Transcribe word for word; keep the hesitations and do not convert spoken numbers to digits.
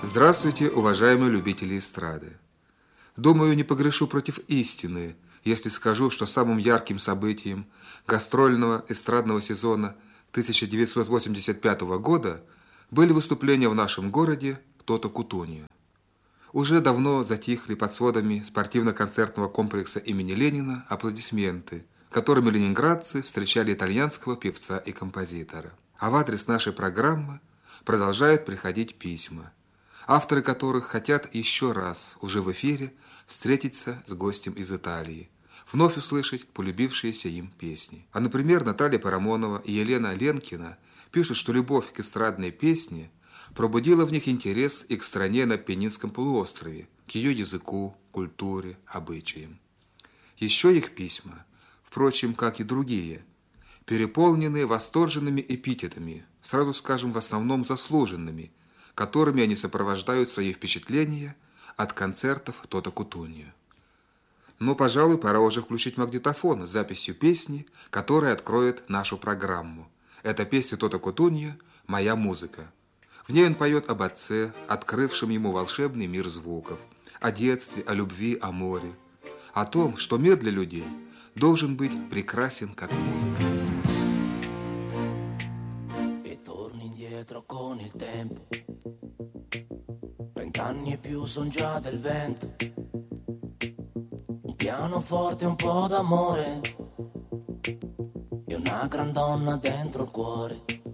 Здравствуйте, уважаемые любители эстрады. Думаю, не погрешу против истины, если скажу, что самым ярким событием гастрольного эстрадного сезона тысяча девятьсот восемьдесят пятого года были выступления в нашем городе Тото Кутуньо. Уже давно затихли под сводами спортивно-концертного комплекса имени Ленина аплодисменты, которыми ленинградцы встречали итальянского певца и композитора. А в адрес нашей программы продолжают приходить письма, авторы которых хотят еще раз, уже в эфире, встретиться с гостем из Италии, вновь услышать полюбившиеся им песни. А, например, Наталья Парамонова и Елена Ленкина пишут, что любовь к эстрадной песне пробудила в них интерес и к стране на Апеннинском полуострове, к ее языку, культуре, обычаям. Еще их письма, впрочем, как и другие, переполнены восторженными эпитетами, сразу скажем, в основном заслуженными, которыми они сопровождают свои впечатления от концертов Тото Кутуньо. Но, пожалуй, пора уже включить магнитофон с записью песни, которая откроет нашу программу. Это песня Тото Кутуньо «Моя музыка». В ней он поет об отце, открывшем ему волшебный мир звуков, о детстве, о любви, о море, о том, что мир для людей должен быть прекрасен, как музыка. Indietro con il tempo, trent'anni e più son già del vento, un pianoforte, un po' d'amore e una gran donna dentro il cuore.